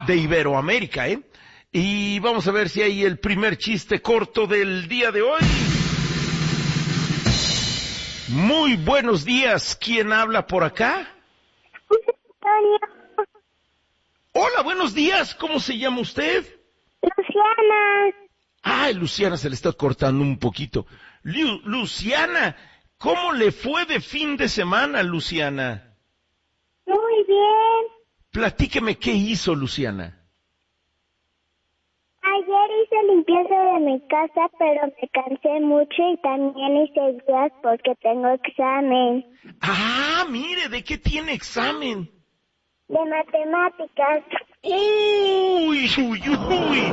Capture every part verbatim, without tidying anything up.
de Iberoamérica, ¿eh? Y vamos a ver si hay el primer chiste corto del día de hoy. Muy buenos días. ¿Quién habla por acá? Antonio. Hola, buenos días. ¿Cómo se llama usted? Luciana. Ay, Luciana, se le está cortando un poquito. Lu- Luciana, ¿cómo le fue de fin de semana, Luciana? Muy bien. Platíqueme qué hizo, Luciana. Ayer hice limpieza de mi casa, pero me cansé mucho y también hice guías porque tengo examen Ah, mire, ¿de qué tiene examen? de matemáticas. Uy, uy, uy.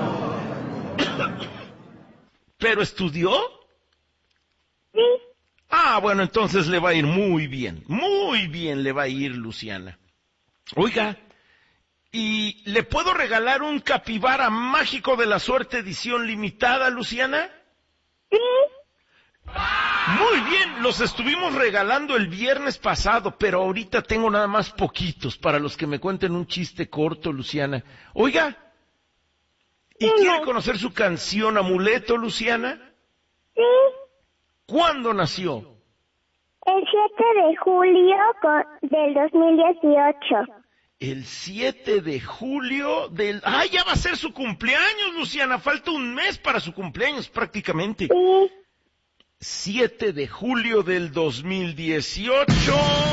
¿Pero estudió? Sí. Ah, bueno, entonces le va a ir muy bien. Muy bien le va a ir, Luciana. Oiga, ¿y le puedo regalar un capibara mágico de la suerte edición limitada, Luciana? Sí. Muy bien, los estuvimos regalando el viernes pasado, pero ahorita tengo nada más poquitos para los que me cuenten un chiste corto, Luciana. Oiga, ¿y Dime. quiere conocer su canción Amuleto, Luciana? Sí. ¿Cuándo nació? El siete de julio co- del dos mil dieciocho. El siete de julio del... ¡Ah, ya va a ser su cumpleaños, Luciana! Falta un mes para su cumpleaños, prácticamente. Sí. siete de julio del dos mil dieciocho.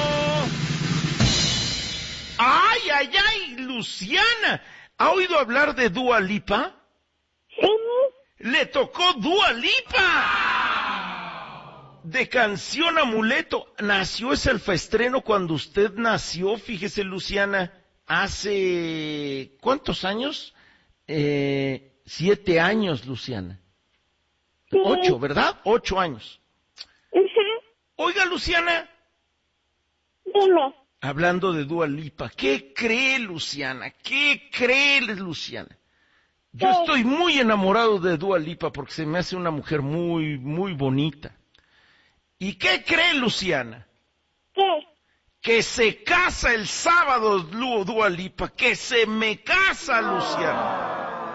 ¡Ay, ay, ay, Luciana! ¿Ha oído hablar de Dua Lipa? Sí. ¡Le tocó Dua Lipa! De canción Amuleto. Nació ese alfaestreno cuando usted nació, fíjese, Luciana, hace... ¿cuántos años? Eh, siete años, Luciana. Sí. Ocho, ¿verdad? Ocho años. Ujú. Oiga, Luciana, Dime. hablando de Dua Lipa, ¿qué cree, Luciana? ¿Qué cree, Luciana? Yo ¿Qué? estoy muy enamorado de Dua Lipa porque se me hace una mujer muy, muy bonita. ¿Y qué cree, Luciana? ¿Qué? Que se casa el sábado, Lu- Dua Lipa, que se me casa, Luciana.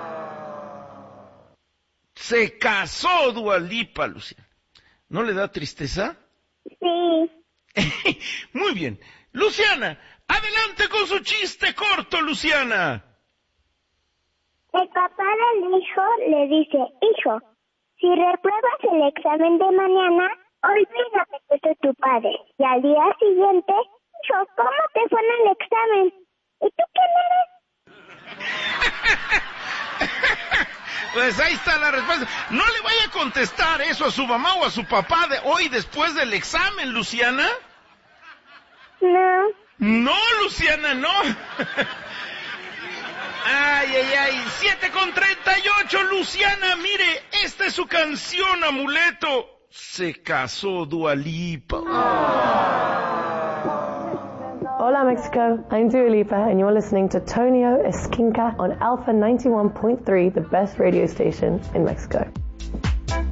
Se casó Dua Lipa, Luciana. ¿No le da tristeza? Sí. Muy bien. Luciana, adelante con su chiste corto, Luciana. El papá del hijo le dice, hijo, si repruebas el examen de mañana, olvídate que soy tu padre. Y al día siguiente, hijo, ¿cómo te fue en el examen? ¿Y tú quién eres? Pues ahí está la respuesta. No le vaya a contestar eso a su mamá o a su papá de hoy después del examen, Luciana. No. No, Luciana, no. Ay, ay, ay. Siete con treinta y ocho, Luciana, mire, esta es su canción, Amuleto. Se casó Dua Lipa. Hola Mexico, I'm Dua Lipa and you're listening to Tonio Esquinca on Alpha ninety-one point three, the best radio station in Mexico.